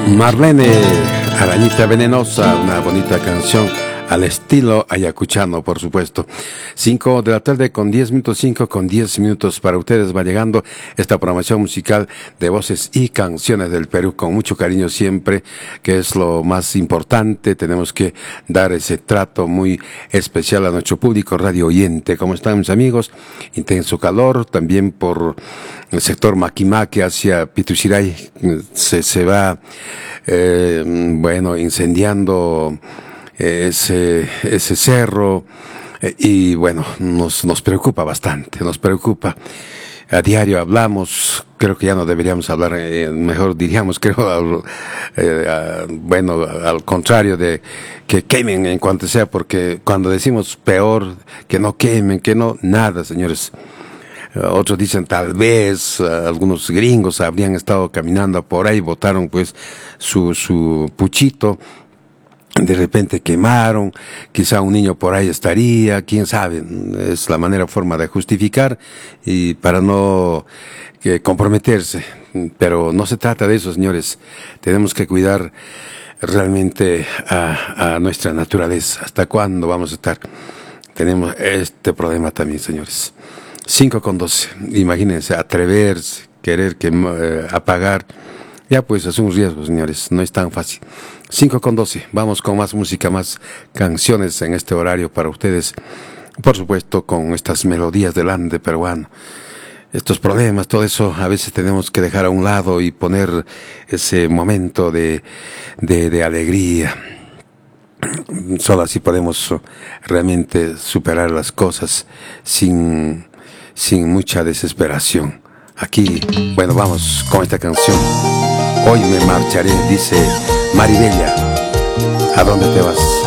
Marlene, Arañita Venenosa, una bonita canción al estilo ayacuchano, por supuesto. 5 de la tarde con 10 minutos, 5 con 10 minutos para ustedes va llegando esta programación musical de voces y canciones del Perú, con mucho cariño siempre, que es lo más importante. Tenemos que dar ese trato muy especial a nuestro público radio oyente. ¿Cómo están mis amigos? Intenso calor, también por el sector Maquimaque hacia Pituchiray se va, incendiando ese cerro, y bueno, nos preocupa bastante, nos preocupa. A diario hablamos, creo que ya no deberíamos hablar, mejor diríamos, creo, al contrario de que quemen en cuanto sea, porque cuando decimos peor, que no quemen, que no, nada, señores. Otros dicen tal vez algunos gringos habrían estado caminando por ahí, botaron pues su puchito, de repente quemaron, quizá un niño por ahí estaría, quién sabe. Es la forma de justificar y para no comprometerse, pero no se trata de eso, señores. Tenemos que cuidar realmente a nuestra naturaleza. ¿Hasta cuándo vamos a estar? Tenemos este problema también, señores. 5 con 12, imagínense, atreverse, querer apagar, ya pues es un riesgo, señores, no es tan fácil. 5 con 12, vamos con más música, más canciones en este horario para ustedes, por supuesto con estas melodías del ande peruano. Estos problemas, todo eso a veces tenemos que dejar a un lado y poner ese momento de alegría. Solo así podemos realmente superar las cosas sin mucha desesperación. Aquí, bueno, vamos con esta canción. Hoy me marcharé, dice Maribella. ¿A dónde te vas?